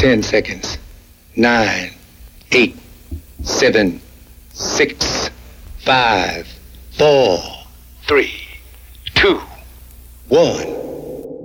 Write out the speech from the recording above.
10 seconds. 9, 8, 7, 6, 5, 4, 3, 2, 1.